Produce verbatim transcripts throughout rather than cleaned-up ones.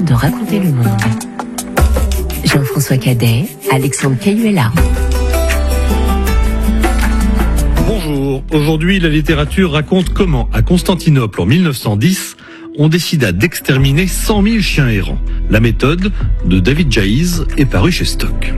de raconter le monde. Jean-François Cadet, Alexandre Cayuela. Bonjour, aujourd'hui la littérature raconte comment, à Constantinople en mille neuf cent dix, on décida d'exterminer cent mille chiens errants. La méthode de David Jayes est parue chez Stock.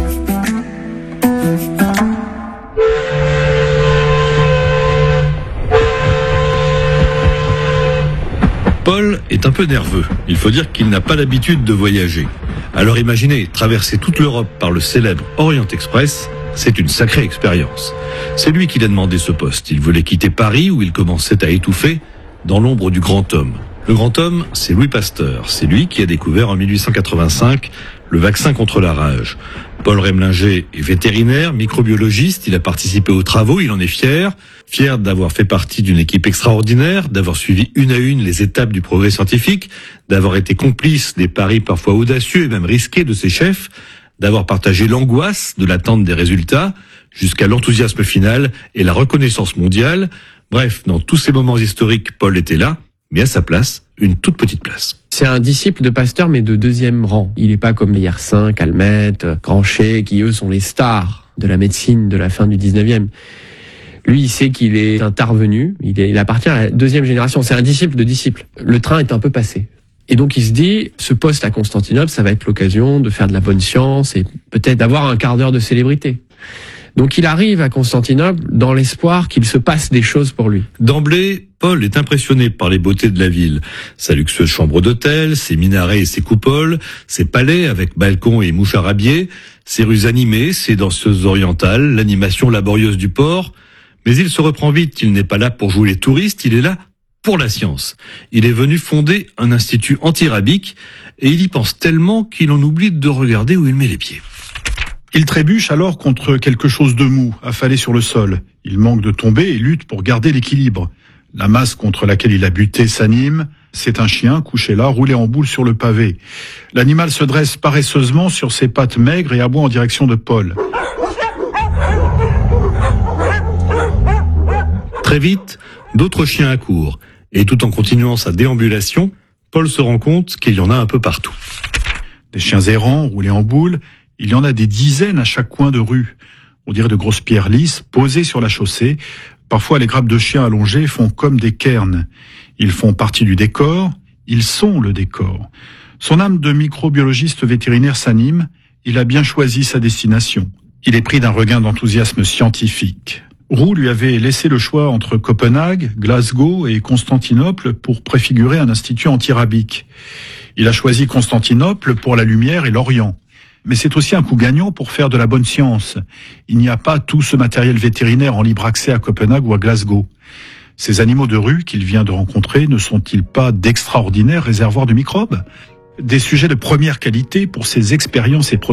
Paul est un peu nerveux. Il faut dire qu'il n'a pas l'habitude de voyager. Alors imaginez, traverser toute l'Europe par le célèbre Orient Express, c'est une sacrée expérience. C'est lui qui l'a demandé ce poste. Il voulait quitter Paris où il commençait à étouffer dans l'ombre du grand homme. Le grand homme, c'est Louis Pasteur. C'est lui qui a découvert en mille huit cent quatre-vingt-cinq le vaccin contre la rage. Paul Remlinger est vétérinaire, microbiologiste, il a participé aux travaux, il en est fier. Fier d'avoir fait partie d'une équipe extraordinaire, d'avoir suivi une à une les étapes du progrès scientifique, d'avoir été complice des paris parfois audacieux et même risqués de ses chefs, d'avoir partagé l'angoisse de l'attente des résultats, jusqu'à l'enthousiasme final et la reconnaissance mondiale. Bref, dans tous ces moments historiques, Paul était là, mais à sa place, une toute petite place. C'est un disciple de Pasteur, mais de deuxième rang. Il n'est pas comme les Yersin, Calmette, Grancher, qui eux sont les stars de la médecine de la fin du dix-neuvième. Lui, il sait qu'il est un tard venu, il, est, il appartient à la deuxième génération, c'est un disciple de disciple. Le train est un peu passé. Et donc il se dit, ce poste à Constantinople, ça va être l'occasion de faire de la bonne science et peut-être d'avoir un quart d'heure de célébrité. Donc il arrive à Constantinople dans l'espoir qu'il se passe des choses pour lui. D'emblée, Paul est impressionné par les beautés de la ville. Sa luxueuse chambre d'hôtel, ses minarets et ses coupoles, ses palais avec balcons et moucharabbiers, ses rues animées, ses danseuses orientales, l'animation laborieuse du port. Mais il se reprend vite, il n'est pas là pour jouer les touristes, il est là pour la science. Il est venu fonder un institut antirabique et il y pense tellement qu'il en oublie de regarder où il met les pieds. Il trébuche alors contre quelque chose de mou, affalé sur le sol. Il manque de tomber et lutte pour garder l'équilibre. La masse contre laquelle il a buté s'anime. C'est un chien couché là, roulé en boule sur le pavé. L'animal se dresse paresseusement sur ses pattes maigres et aboie en direction de Paul. Très vite, d'autres chiens accourent. Et tout en continuant sa déambulation, Paul se rend compte qu'il y en a un peu partout. Des chiens errants, roulés en boule, il y en a des dizaines à chaque coin de rue. On dirait de grosses pierres lisses, posées sur la chaussée. Parfois, les grappes de chiens allongées font comme des cairns. Ils font partie du décor, ils sont le décor. Son âme de microbiologiste vétérinaire s'anime, il a bien choisi sa destination. Il est pris d'un regain d'enthousiasme scientifique. Roux lui avait laissé le choix entre Copenhague, Glasgow et Constantinople pour préfigurer un institut antirabique. Il a choisi Constantinople pour la lumière et l'Orient. Mais c'est aussi un coup gagnant pour faire de la bonne science. Il n'y a pas tout ce matériel vétérinaire en libre accès à Copenhague ou à Glasgow. Ces animaux de rue qu'il vient de rencontrer ne sont-ils pas d'extraordinaires réservoirs de microbes ? Des sujets de première qualité pour ses expériences et